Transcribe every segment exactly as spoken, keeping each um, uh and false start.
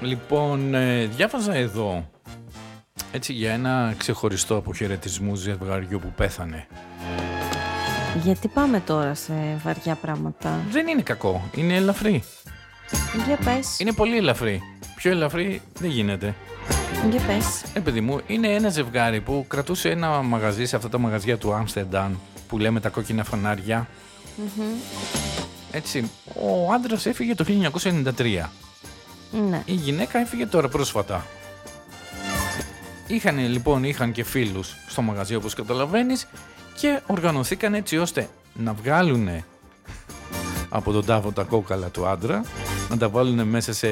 Λοιπόν, ε, διάβαζα εδώ έτσι για ένα ξεχωριστό αποχαιρετισμό ζευγαριού που πέθανε. Γιατί πάμε τώρα σε βαριά πράγματα? Δεν είναι κακό, είναι ελαφρύ. Για πες. Είναι πολύ ελαφρύ. Πιο ελαφρύ δεν γίνεται. Για πες. Ε, παιδί μου, είναι ένα ζευγάρι που κρατούσε ένα μαγαζί σε αυτά τα μαγαζιά του Άμστερνταμ που λέμε τα κόκκινα φανάρια. Mm-hmm. Έτσι, ο άντρας έφυγε το χίλια εννιακόσια ενενήντα τρία. Ναι. Η γυναίκα έφυγε τώρα πρόσφατα. Είχαν λοιπόν, είχαν και φίλους στο μαγαζί όπως καταλαβαίνεις και οργανωθήκαν έτσι ώστε να βγάλουν από τον τάφο τα κόκαλα του άντρα, να τα βάλουν μέσα σε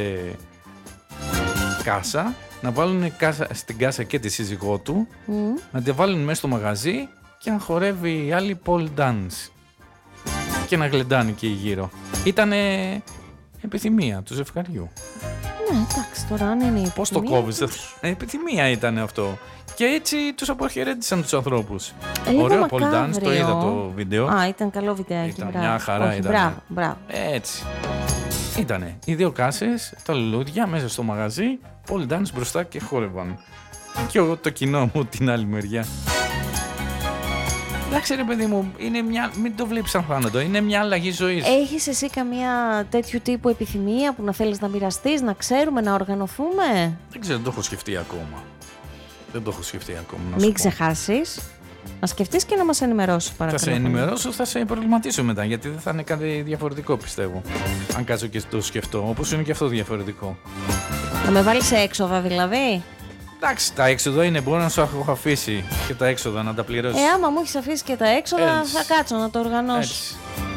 κάσα, να βάλουν κάσα, στην κάσα και τη σύζυγό του, mm. να τα βάλουν μέσα στο μαγαζί και να χορεύει η άλλη pole dance και να γλεντάνε και γύρω. Ήτανε επιθυμία του ζευγαριού. Ναι, εντάξει, τώρα αν είναι η επιθυμία. Πώς το κόβεις, επιθυμία ήταν αυτό. Και έτσι τους αποχαιρέτησαν τους ανθρώπους. Ε, ωραίο pole dance, το είδα το βίντεο. Α, ήταν καλό βιντεάκι. Ήταν μπράβο. μια χαρά. Όχι, ήταν. Μπράβο, μπράβο. Έτσι. Ήτανε οι δύο κάσες, τα λουλούδια μέσα στο μαγαζί, pole dance μπροστά και χόρευαν. Και εγώ το κοινό μου την άλλη μεριά. Εντάξει ρε παιδί μου, είναι μια... μην το βλέπεις σαν θάνατο, είναι μια αλλαγή ζωής. Έχεις εσύ καμία τέτοιου τύπου επιθυμία που να θέλεις να μοιραστείς, να ξέρουμε, να οργανωθούμε? Δεν ξέρω, δεν το έχω σκεφτεί ακόμα. Δεν το έχω σκεφτεί ακόμα. Μην ξεχάσεις να σκεφτείς και να μας ενημερώσεις, παρακαλώ. Θα σε ενημερώσω, θα σε προβληματίσω μετά, γιατί δεν θα είναι κάτι διαφορετικό πιστεύω. Αν κάτσω και το σκεφτώ, όπως είναι και αυτό διαφορετικό. Να με βάλεις σε έξοδα δηλαδή? Εντάξει, τα έξοδα είναι, μπορώ να σου έχω αφήσει και τα έξοδα να τα πληρώσεις. Ε, άμα μου έχεις αφήσει και τα έξοδα, Έτσι. θα κάτσω να το οργανώσω. Έτσι.